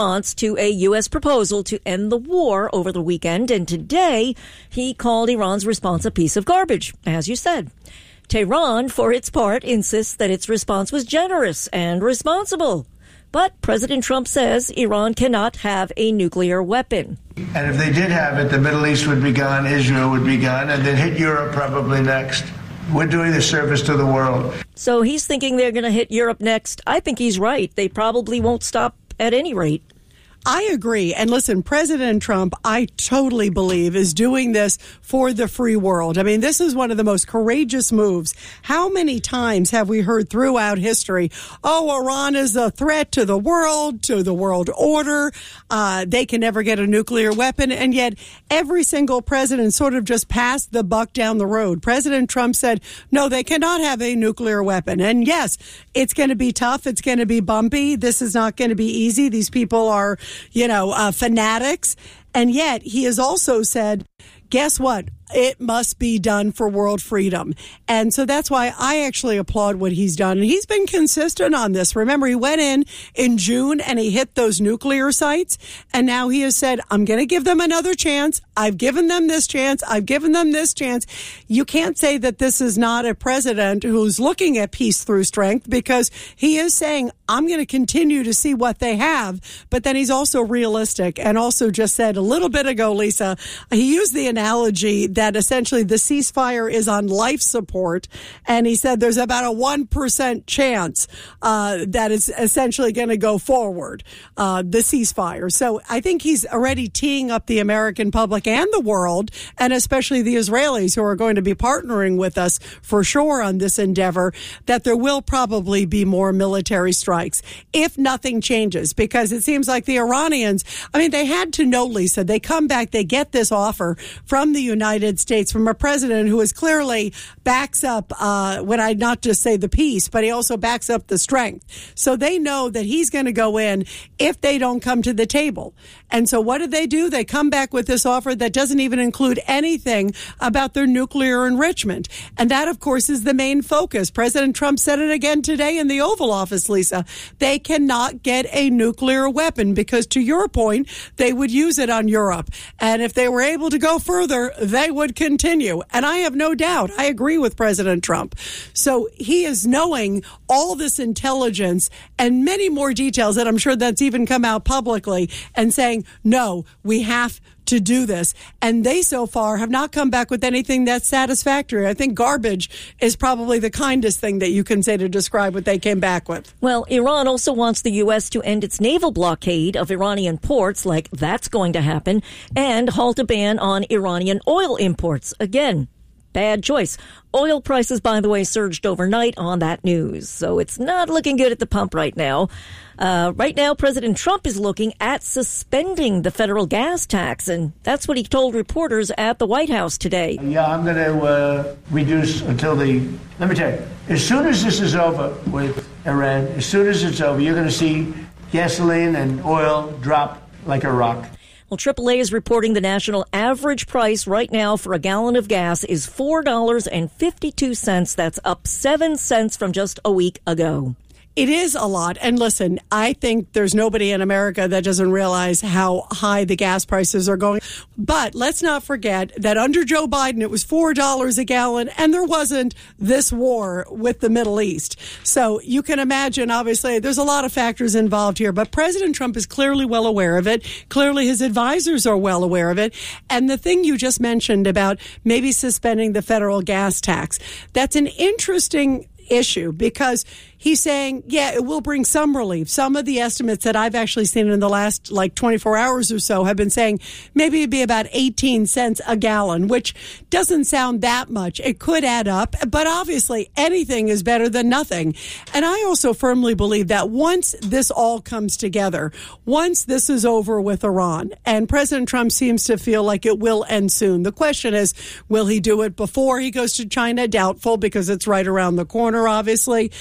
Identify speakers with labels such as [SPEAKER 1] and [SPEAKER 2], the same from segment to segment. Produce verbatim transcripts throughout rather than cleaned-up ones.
[SPEAKER 1] response to a U S proposal to end the war over the weekend, and today he called Iran's response a piece of garbage, as you said. Tehran, for its part, insists that its response was generous and responsible. But President Trump says Iran cannot have a nuclear weapon.
[SPEAKER 2] And if they did have it, the Middle East would be gone, Israel would be gone, and then hit Europe probably next. We're doing a service to the world.
[SPEAKER 1] So he's thinking they're going to hit Europe next. I think he's right. They probably won't stop at any rate.
[SPEAKER 3] I agree. And listen, President Trump, I totally believe, is doing this for the free world. I mean, this is one of the most courageous moves. How many times have we heard throughout history, oh, Iran is a threat to the world, to the world order. Uh, they can never get a nuclear weapon. And yet every single president sort of just passed the buck down the road. President Trump said, no, they cannot have a nuclear weapon. And yes, it's going to be tough. It's going to be bumpy. This is not going to be easy. These people are, you know, uh, fanatics. And yet he has also said, guess what? It must be done for world freedom. And so that's why I actually applaud what he's done. And he's been consistent on this. Remember, he went in in June and he hit those nuclear sites. And now he has said, I'm going to give them another chance. I've given them this chance. I've given them this chance. You can't say that this is not a president who's looking at peace through strength, because he is saying, I'm going to continue to see what they have. But then he's also realistic, and also just said a little bit ago, Lisa, he used the analogy that that essentially the ceasefire is on life support. And he said there's about a one percent chance uh, that it's essentially going to go forward, uh, the ceasefire. So I think he's already teeing up the American public and the world, and especially the Israelis who are going to be partnering with us for sure on this endeavor, that there will probably be more military strikes if nothing changes, because it seems like the Iranians, I mean, they had to know, Lisa, they come back, they get this offer from the United States, from a president who is clearly backs up, uh, when I not just say the peace, but he also backs up the strength. So they know that he's going to go in if they don't come to the table. And so what do they do? They come back with this offer that doesn't even include anything about their nuclear enrichment. And that, of course, is the main focus. President Trump said it again today in the Oval Office, Lisa. They cannot get a nuclear weapon because, to your point, they would use it on Europe. And if they were able to go further, they would continue. And I have no doubt. I agree with President Trump. So he is knowing all this intelligence and many more details that I'm sure that's even come out publicly, and saying, no, we have to do this. And they so far have not come back with anything that's satisfactory. I think garbage is probably the kindest thing that you can say to describe what they came back with.
[SPEAKER 1] Well, Iran also wants the U S to end its naval blockade of Iranian ports, like that's going to happen, and halt a ban on Iranian oil imports. Again, bad choice. Oil prices, by the way, surged overnight on that news, so it's not looking good at the pump right now. Uh, right now, President Trump is looking at suspending the federal gas tax, and that's what he told reporters at the White House today.
[SPEAKER 2] Yeah, I'm going to uh, reduce until the, let me tell you, as soon as this is over with Iran, as soon as it's over, you're going to see gasoline and oil drop like a rock.
[SPEAKER 1] Well, triple A is reporting the national average price right now for a gallon of gas is four dollars and fifty-two cents. That's up seven cents from just a week ago.
[SPEAKER 3] It is a lot. And listen, I think there's nobody in America that doesn't realize how high the gas prices are going. But let's not forget that under Joe Biden, it was four dollars a gallon, and there wasn't this war with the Middle East. So you can imagine, obviously, there's a lot of factors involved here. But President Trump is clearly well aware of it. Clearly, his advisors are well aware of it. And the thing you just mentioned about maybe suspending the federal gas tax, that's an interesting issue, because he's saying, yeah, it will bring some relief. Some of the estimates that I've actually seen in the last like twenty-four hours or so have been saying maybe it'd be about eighteen cents a gallon, which doesn't sound that much. It could add up, but obviously anything is better than nothing. And I also firmly believe that once this all comes together, once this is over with Iran, and President Trump seems to feel like it will end soon. The question is, will he do it before he goes to China? Doubtful, because it's right around the corner, obviously. I don't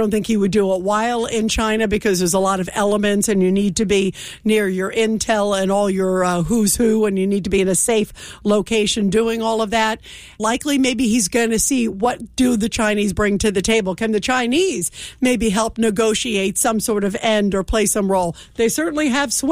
[SPEAKER 3] don't think he would do it while in China because there's a lot of elements and you need to be near your intel and all your uh, who's who, and you need to be in a safe location doing all of that. Likely, maybe he's going to see what do the Chinese bring to the table. Can the Chinese maybe help negotiate some sort of end or play some role? They certainly have sway.